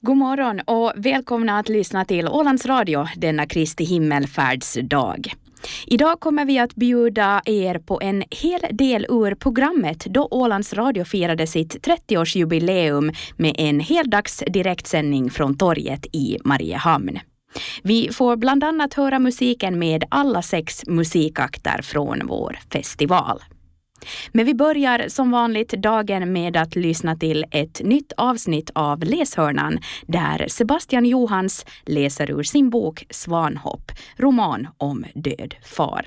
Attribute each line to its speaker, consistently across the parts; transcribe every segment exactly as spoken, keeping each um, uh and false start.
Speaker 1: God morgon och välkomna att lyssna till Ålands Radio denna Kristi himmelfärdsdag. Idag kommer vi att bjuda er på en hel del ur programmet då Ålands Radio firade sitt trettioårsjubileum med en heldags direktsändning från torget i Mariehamn. Vi får bland annat höra musiken med alla sex musikakter från vår festival. Men vi börjar som vanligt dagen med att lyssna till ett nytt avsnitt av Läshörnan där Sebastian Johans läser ur sin bok Svanhopp, roman om död far.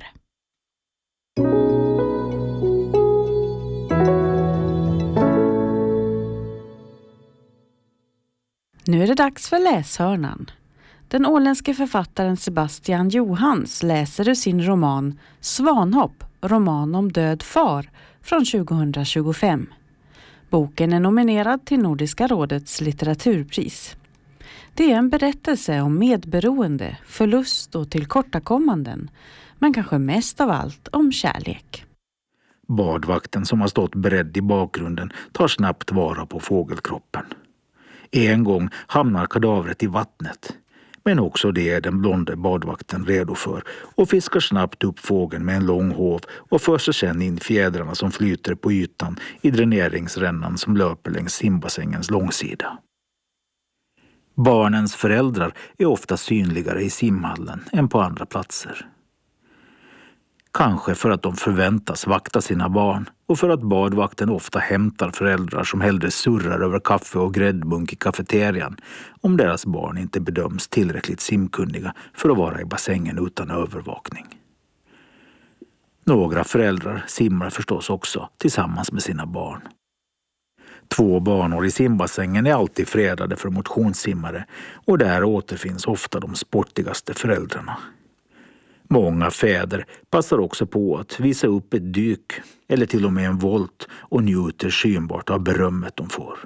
Speaker 2: Nu är det dags för Läshörnan. Den åländske författaren Sebastian Johans läser ur sin roman Svanhopp, roman om död far från tjugohundratjugofem. Boken är nominerad till Nordiska rådets litteraturpris. Det är en berättelse om medberoende, förlust och tillkortakommanden, men kanske mest av allt om kärlek.
Speaker 3: Badvakten som har stått beredd i bakgrunden tar snabbt vara på fågelkroppen. En gång hamnar kadavret i vattnet. Men också det är den blonde badvakten redo för och fiskar snabbt upp fågeln med en lång hov och för sig sedan in fjädrarna som flyter på ytan i dräneringsrännan som löper längs simbassängens långsida. Barnens föräldrar är ofta synligare i simhallen än på andra platser. Kanske för att de förväntas vakta sina barn och för att badvakten ofta hämtar föräldrar som hellre surrar över kaffe och gräddbunk i kafeterian om deras barn inte bedöms tillräckligt simkunniga för att vara i bassängen utan övervakning. Några föräldrar simmar förstås också tillsammans med sina barn. Två banor i simbassängen är alltid fredade för motionssimmare och där återfinns ofta de sportigaste föräldrarna. Många fäder passar också på att visa upp ett dyk eller till och med en volt och njuter synbart av berömmet de får.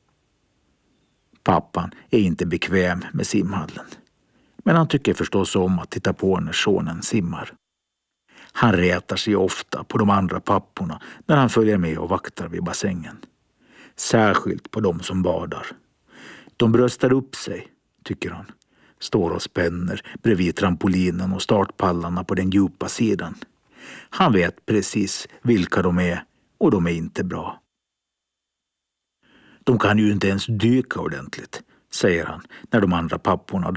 Speaker 3: Pappan är inte bekväm med simhallen, men han tycker förstås om att titta på när sonen simmar. Han retar sig ofta på de andra papporna när han följer med och vaktar vid bassängen. Särskilt på de som badar. De bröstar upp sig, tycker han. Står och spänner bredvid trampolinen och startpallarna på den djupa sidan. Han vet precis vilka de är och de är inte bra. De kan ju inte ens dyka ordentligt, säger han när de andra papporna